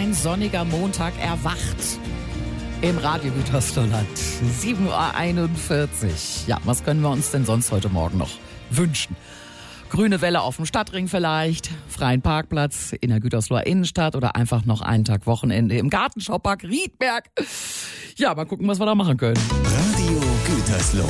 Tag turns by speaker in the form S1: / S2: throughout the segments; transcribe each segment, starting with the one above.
S1: ein sonniger Montag erwacht im Radio Gütersloh-Land. 7.41 Uhr. Ja, was können wir uns denn sonst heute Morgen noch wünschen? Grüne Welle auf dem Stadtring vielleicht, freien Parkplatz in der Gütersloher Innenstadt oder einfach noch einen Tag Wochenende im Gartenschaupark Riedberg. Ja, mal gucken, was wir da machen können.
S2: Radio Gütersloh.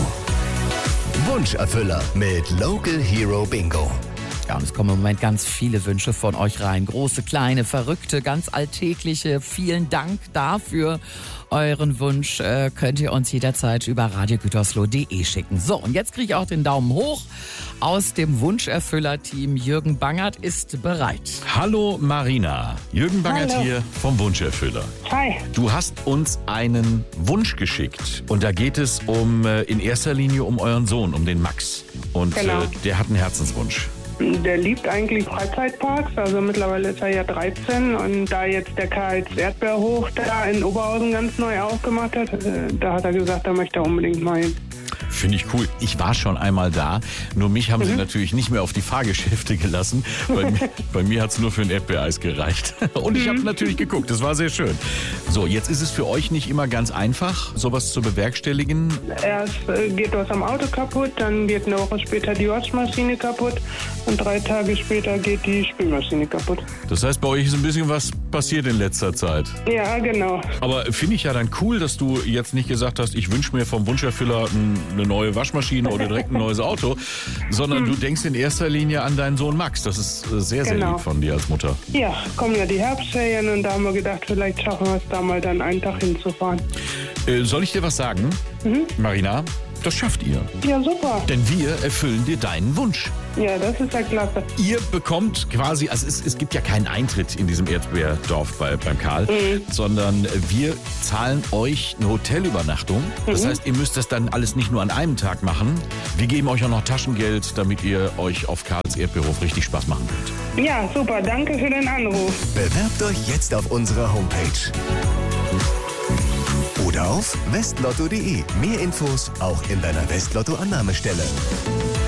S2: Wunscherfüller mit Local Hero Bingo.
S1: Ja, und es kommen im Moment ganz viele Wünsche von euch rein. Große, kleine, verrückte, ganz alltägliche. Vielen Dank dafür. Euren Wunsch könnt ihr uns jederzeit über radiogütersloh.de schicken. So, und jetzt kriege ich auch den Daumen hoch aus dem Wunscherfüller-Team. Jürgen Bangert ist bereit.
S3: Hallo Marina, Jürgen Bangert hier vom Wunscherfüller.
S4: Hi.
S3: Du hast uns einen Wunsch geschickt und da geht es in erster Linie um euren Sohn, um den Max. Und
S4: Genau.
S3: Der hat einen Herzenswunsch.
S4: Der liebt eigentlich Freizeitparks, also mittlerweile ist er ja 13 und da jetzt der Karls Erdbeerhof da in Oberhausen ganz neu aufgemacht hat, da hat er gesagt, da möchte er unbedingt mal hin.
S3: Finde ich cool. Ich war schon einmal da, nur mich haben sie natürlich nicht mehr auf die Fahrgeschäfte gelassen. Bei mir hat es nur für ein Erdbeereis gereicht. Und ich habe natürlich geguckt, das war sehr schön. So, jetzt ist es für euch nicht immer ganz einfach, sowas zu bewerkstelligen.
S4: Erst geht was am Auto kaputt, dann geht eine Woche später die Waschmaschine kaputt und 3 Tage später geht die Spülmaschine kaputt.
S3: Das heißt, bei euch ist ein bisschen was passiert in letzter Zeit.
S4: Ja, genau.
S3: Aber finde ich ja dann cool, dass du jetzt nicht gesagt hast, ich wünsche mir vom Wunscherfüller eine neue Waschmaschine oder direkt ein neues Auto, sondern du denkst in erster Linie an deinen Sohn Max. Das ist sehr, sehr
S4: Genau.
S3: lieb von dir als Mutter.
S4: Ja, kommen ja die Herbstferien und da haben wir gedacht, vielleicht schaffen wir es da mal dann einen Tag hinzufahren.
S3: Soll ich dir was sagen, Marina? Das schafft ihr.
S4: Ja, super.
S3: Denn wir erfüllen dir deinen Wunsch.
S4: Ja, das ist ja klasse.
S3: Ihr bekommt quasi, also es gibt ja keinen Eintritt in diesem Erdbeerdorf beim Karl, sondern wir zahlen euch eine Hotelübernachtung. Das heißt, ihr müsst das dann alles nicht nur an einem Tag machen. Wir geben euch auch noch Taschengeld, damit ihr euch auf Karls Erdbeerhof richtig Spaß machen könnt.
S4: Ja, super. Danke für den Anruf.
S2: Bewerbt euch jetzt auf unserer Homepage. Oder auf westlotto.de. Mehr Infos auch in deiner Westlotto-Annahmestelle.